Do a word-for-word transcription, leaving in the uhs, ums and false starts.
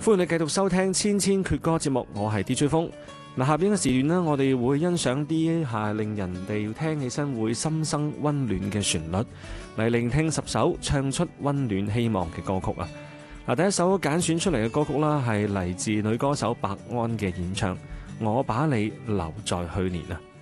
歡迎你繼續收聽千千闕歌節目，我係 D J 風。嗱，下邊嘅時段呢，我哋會欣賞啲係令人哋聽起身會心生溫暖嘅旋律，嚟聆聽十首唱出溫暖希望嘅歌曲啊！嗱，第一首揀選出嚟嘅歌曲啦，係嚟自女歌手白安嘅演唱《我把你留在去年》啊。